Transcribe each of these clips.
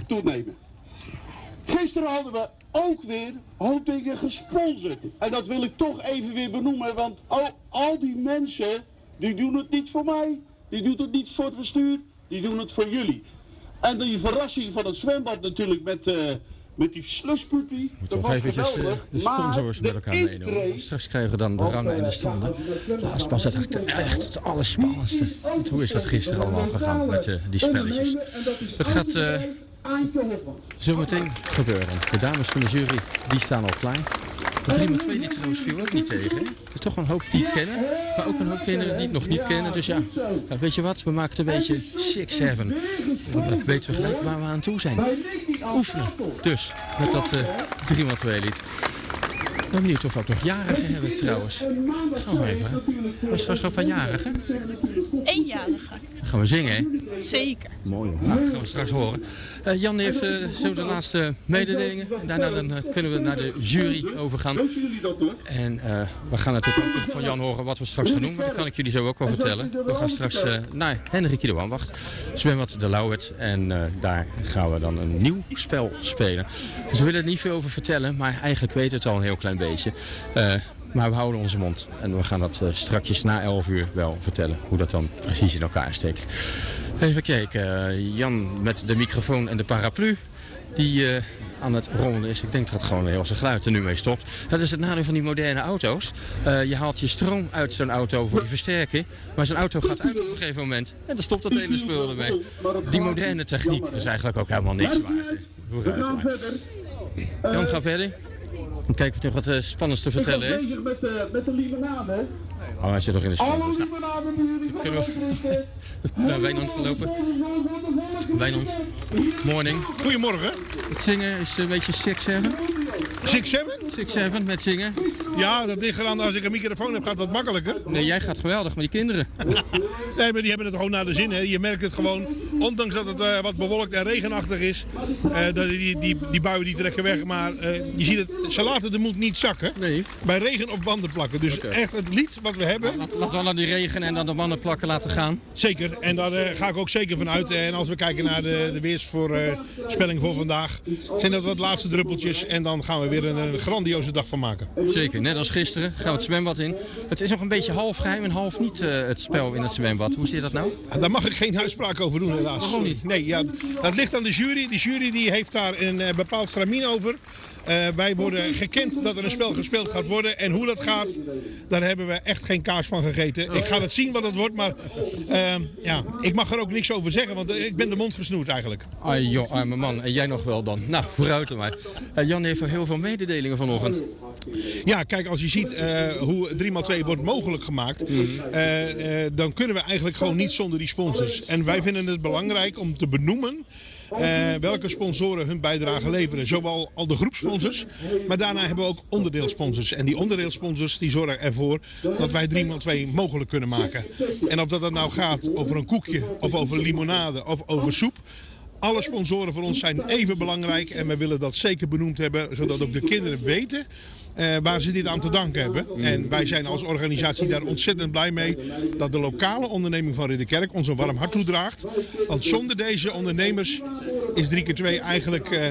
toenemen. Gisteren hadden we ook weer hoop dingen gesponsord. En dat wil ik toch even weer benoemen, want al die mensen, die doen het niet voor mij, die doen het niet voor het bestuur, die doen het voor jullie. En die verrassing van het zwembad natuurlijk met die slushpuppy, dat was geweldig. De sponsors met elkaar meenemen. Straks krijgen we dan de rangen en de standen. Laatst was het eigenlijk echt het allerspannendste. Want hoe is dat gisteren allemaal gegaan met die spelletjes? Het gaat zo meteen gebeuren. De dames van de jury, die staan al klaar. De 3x2 die trouwens viel ook niet tegen. Hè? Het is toch een hoop die het kennen, maar ook een hoop kinderen die het nog niet kennen. Dus ja, weet je wat, we maken het een beetje 6-7. Dan weten we gelijk waar we aan toe zijn. Oefenen, dus, met dat 3x2 lied. Ik ben benieuwd of we ook nog jarigen hebben trouwens. Gaan we even. Was straks nog van jarigen? Eenjarige. Dan gaan we zingen, hè? Zeker. Mooi, nou, dat gaan we straks horen. Jan heeft zo de laatste mededelingen. Daarna dan, kunnen we naar de jury overgaan. En we gaan natuurlijk ook van Jan horen wat we straks gaan doen. Maar dat kan ik jullie zo ook wel vertellen. We gaan straks naar Henrikie de Wamwacht, zwembad de Lauwert. En daar gaan we dan een nieuw spel spelen. Dus we willen er niet veel over vertellen, maar eigenlijk weten we het al een heel klein beetje. Maar we houden onze mond. En we gaan dat strakjes na 11 uur wel vertellen hoe dat dan precies in elkaar steekt. Even kijken. Jan met de microfoon en de paraplu. Die aan het rollen is. Ik denk dat gewoon heel zijn geluid er nu mee stopt. Dat is het nadeel van die moderne auto's. Je haalt je stroom uit zo'n auto voor die versterking. Maar zo'n auto gaat uit op een gegeven moment. En dan stopt dat hele spul ermee. Die moderne techniek is eigenlijk ook helemaal niks waard. Vooruit maar. Jan gaat verder. Dan kijken of hij nog wat spannends te vertellen heeft. Ik was bezig met de limonade. Oh, hij zit nog in de spannend. Alle limonade die jullie Kunnen we naar Wijnand gelopen? Wijnand, morning. Goedemorgen. Het zingen is een beetje 6-7. 6-7? 6-7 met zingen. Ja, dat ligt eraan. Als ik een microfoon heb, gaat dat makkelijker. Nee, jij gaat geweldig met die kinderen. Nee, maar die hebben het gewoon naar de zin. Hè. Je merkt het gewoon, ondanks dat het wat bewolkt en regenachtig is. Die buien die trekken weg. Maar je ziet het, ze laten de moed niet zakken. Nee. Bij regen op banden plakken. Dus echt het lied wat we hebben. Laten we dan die regen en dan de mannen plakken laten gaan. Zeker. En daar ga ik ook zeker van uit. En als we kijken naar de weersvoorspelling voor vandaag. Zijn dat wat laatste druppeltjes. En dan gaan we weer een grandioze dag van maken. Zeker. Net als gisteren gaan we het zwembad in. Het is nog een beetje half geheim en half niet het spel in het zwembad. Hoe zie je dat nou? Daar mag ik geen uitspraak over doen helaas. Waarom niet? Nee, ja, dat ligt aan de jury. Die jury die heeft daar een bepaald stramien over. Wij worden gekend dat er een spel gespeeld gaat worden. En hoe dat gaat, daar hebben we echt geen kaas van gegeten. Ik ga het zien wat het wordt, maar ik mag er ook niks over zeggen. Want ik ben de mond gesnoerd eigenlijk. Ai joh, arme man. En jij nog wel dan. Nou, vooruit er maar. Jan heeft wel heel veel mededelingen vanochtend. Ja, kijk, als je ziet hoe 3x2 wordt mogelijk gemaakt, dan kunnen we eigenlijk gewoon niet zonder die sponsors. En wij vinden het belangrijk om te benoemen welke sponsoren hun bijdrage leveren. Zowel al de groepsponsors, maar daarna hebben we ook onderdeelsponsors. En die onderdeelsponsors die zorgen ervoor dat wij 3x2 mogelijk kunnen maken. En of dat nou gaat over een koekje, of over limonade, of over soep. Alle sponsoren voor ons zijn even belangrijk en we willen dat zeker benoemd hebben, zodat ook de kinderen weten waar ze dit aan te danken hebben. En wij zijn als organisatie daar ontzettend blij mee dat de lokale onderneming van Ridderkerk ons een warm hart toedraagt. Want zonder deze ondernemers is 3x2 eigenlijk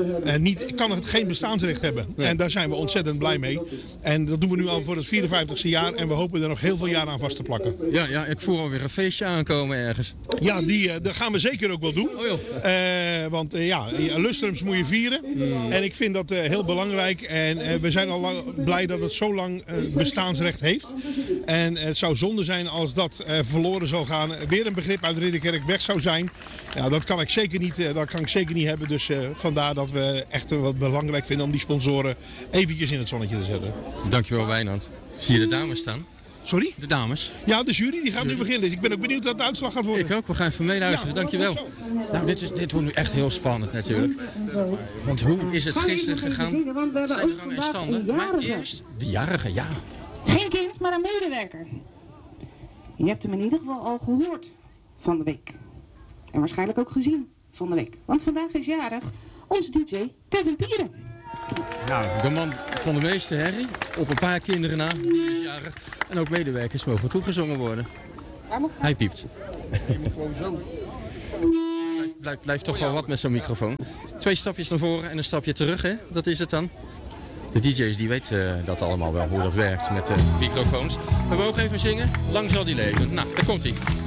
kan het geen bestaansrecht hebben. Nee. En daar zijn we ontzettend blij mee. En dat doen we nu al voor het 54ste jaar en we hopen er nog heel veel jaar aan vast te plakken. Ja, ik voel alweer een feestje aankomen ergens. Ja, dat gaan we zeker ook wel doen. Oh joh. Want lustrums moet je vieren. En ik vind dat heel belangrijk. En we zijn al blij dat het zo lang bestaansrecht heeft. En het zou zonde zijn als dat verloren zou gaan. Weer een begrip uit Ridderkerk weg zou zijn. Ja, dat kan ik zeker niet hebben. Dus vandaar dat we echt wat belangrijk vinden om die sponsoren eventjes in het zonnetje te zetten. Dankjewel Wijnand. Zie je de dames staan? Sorry? De dames. Ja, de jury die gaat nu beginnen. Dus ik ben ook benieuwd wat de uitslag gaat worden. Ik ook. We gaan even meeluisteren. Ja, dankjewel. Nou, dit wordt nu echt heel spannend natuurlijk. Want hoe is het gisteren gegaan? Het zijn rangen en standen. Maar eerst de jarige, ja. Geen kind, maar een medewerker. Je hebt hem in ieder geval al gehoord van de week. En waarschijnlijk ook gezien van de week. Want vandaag is jarig onze DJ Kevin Pieren. Nou, de man van de meeste herrie. Op een paar kinderen na. Die is jarig. En ook medewerkers mogen toegezongen worden. Hij piept. blijft toch wel wat met zo'n microfoon. 2 stapjes naar voren en een stapje terug, hè? Dat is het dan. De DJ's die weten dat allemaal wel, hoe dat werkt met de microfoons. We mogen even zingen. Lang zal die leven. Nou, daar komt hij.